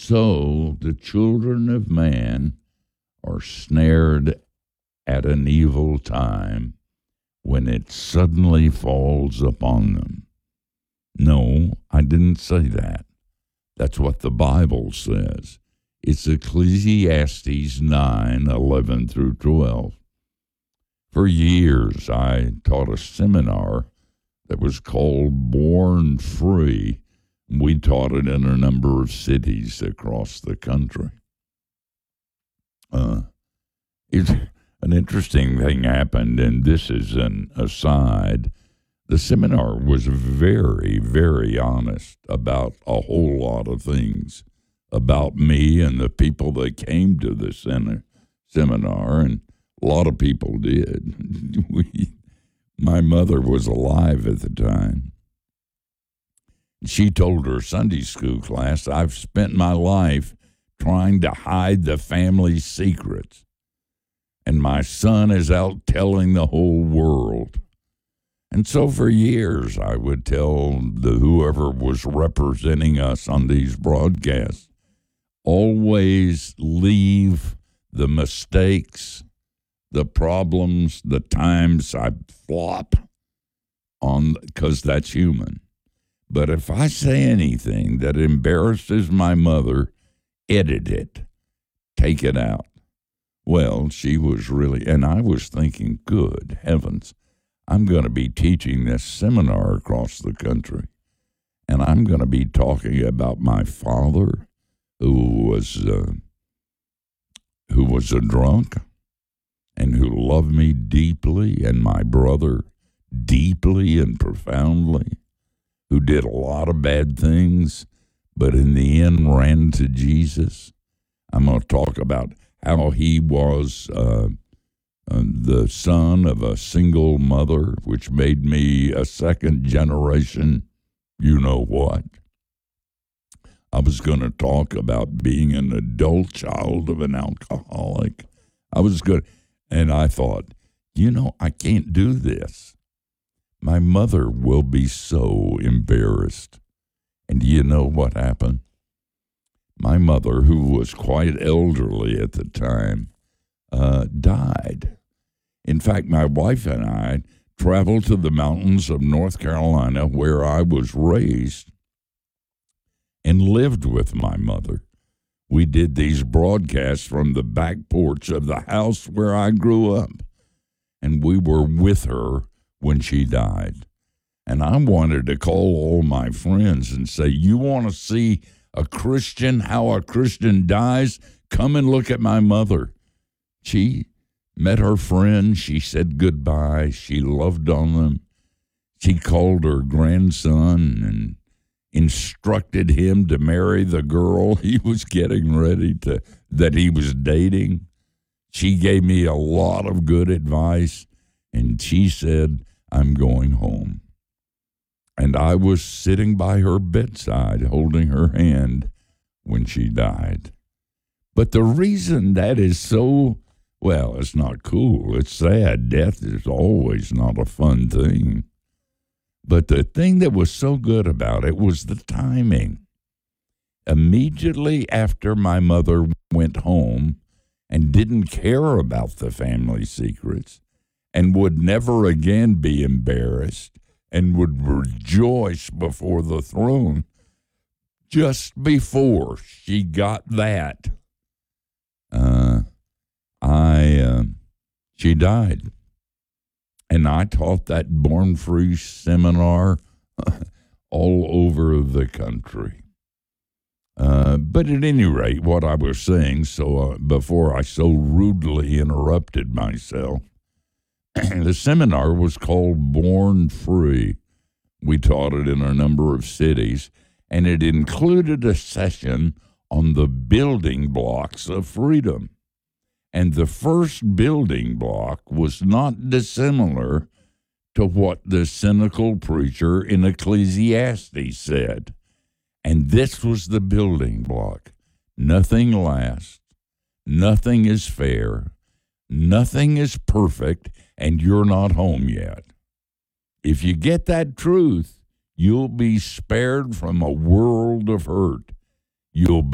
So the children of man are snared at an evil time when it suddenly falls upon them. No, I didn't say that. That's what the Bible says. It's Ecclesiastes 9:11 through 12. For years, I taught a seminar that was called Born Free. We taught it in a number of cities across the country. It's an interesting thing happened, and this is an aside. The seminar was very, very honest about a whole lot of things about me and the people that came to the seminar, and a lot of people did. My mother was alive at the time. She told her Sunday school class, I've spent my life trying to hide the family secrets, and my son is out telling the whole world. And so for years, I would tell whoever was representing us on these broadcasts, always leave the mistakes, the problems, the times I flop on, because that's human. But if I say anything that embarrasses my mother, edit it, take it out. Well, she was really, and I was thinking, good heavens, I'm going to be teaching this seminar across the country, and I'm going to be talking about my father, who was a drunk and who loved me deeply, and my brother deeply and profoundly, who did a lot of bad things, but in the end ran to Jesus. I'm going to talk about how he was the son of a single mother, which made me a second generation, you know what. I was going to talk about being an adult child of an alcoholic. And I thought, I can't do this. My mother will be so embarrassed. And do you know what happened? My mother, who was quite elderly at the time, died. In fact, my wife and I traveled to the mountains of North Carolina, where I was raised, and lived with my mother. We did these broadcasts from the back porch of the house where I grew up, and we were with her when she died. And I wanted to call all my friends and say, you want to see how a Christian dies? Come and look at my mother. She met her friend. She said goodbye. She loved on them. She called her grandson and instructed him to marry the girl he was getting ready that he was dating. She gave me a lot of good advice, and she said, I'm going home. And I was sitting by her bedside holding her hand when she died. But the reason that is so, it's not cool. It's sad. Death is always not a fun thing. But the thing that was so good about it was the timing. Immediately after my mother went home and didn't care about the family secrets and would never again be embarrassed and would rejoice before the throne, just before she got that, she died. And I taught that Born Free seminar all over the country. But at any rate, what I was saying, before I so rudely interrupted myself, the seminar was called Born Free. We taught it in a number of cities, and it included a session on the building blocks of freedom. And the first building block was not dissimilar to what the cynical preacher in Ecclesiastes said. And this was the building block. Nothing lasts. Nothing is fair. Nothing is perfect, and you're not home yet. If you get that truth, you'll be spared from a world of hurt. You'll